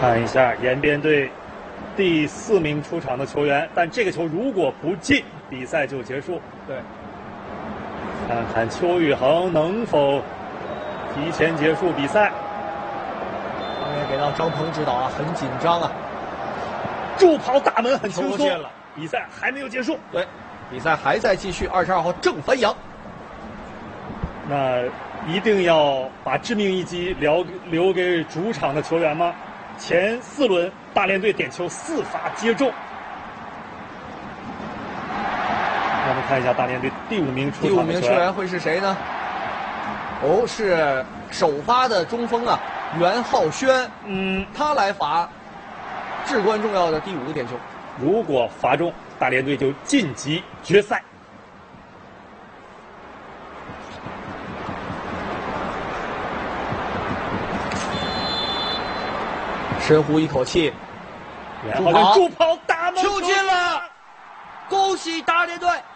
看一下延边队第4名出场的球员，但这个球如果不进，比赛就结束。 对， 看看邱宇恒能否提前结束比赛。 刚才给到张鹏指导啊，很紧张啊。 助跑大门很轻松了， 比赛还没有结束。 对，比赛还在继续。22号郑凡阳， 那一定要把致命一击留给主场的球员吗？前4轮大连队点球4发皆中。我们看一下大连队第5名出场的第5名球员会是谁呢？哦，是首发的中锋啊，袁浩轩。他来罚至关重要的第5个点球。 如果罚中，大连队就晋级决赛。 深呼一口气， 助跑大门球进了，恭喜大连队！